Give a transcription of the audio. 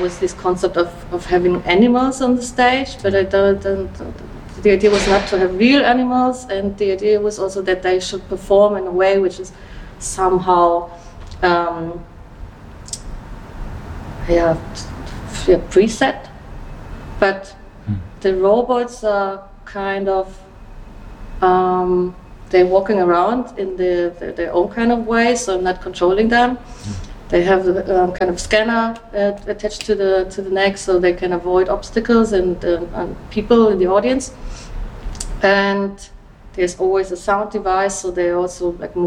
was this concept of having animals on the stage, but the idea was not to have real animals, and the idea was also that they should perform in a way which is somehow preset. But the robots are kind of they're walking around in their own kind of way, so I'm not controlling them. They have the kind of scanner attached to the neck, so they can avoid obstacles and people in the audience. And there's always a sound device, so they also like